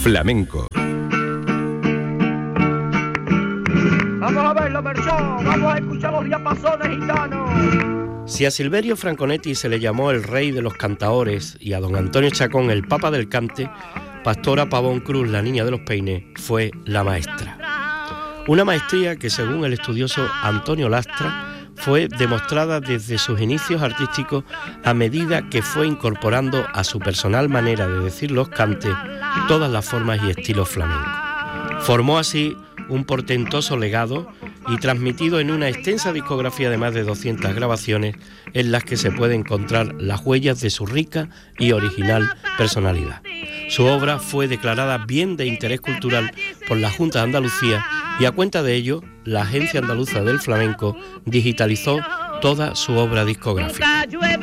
Flamenco. Vamos a verlo, Merchón, vamos a escuchar los diapasones gitanos. Si a Silverio Franconetti se le llamó el rey de los cantaores y a don Antonio Chacón el papa del cante, Pastora Pavón Cruz, la niña de los peines, fue la maestra. Una maestría que, según el estudioso Antonio Lastra, fue demostrada desde sus inicios artísticos a medida que fue incorporando a su personal manera de decir los cantes todas las formas y estilos flamencos. Formó así un portentoso legado y transmitido en una extensa discografía de más de 200 grabaciones en las que se puede encontrar las huellas de su rica y original personalidad. Su obra fue declarada bien de interés cultural por la Junta de Andalucía y a cuenta de ello, la Agencia Andaluza del Flamenco digitalizó toda su obra discográfica.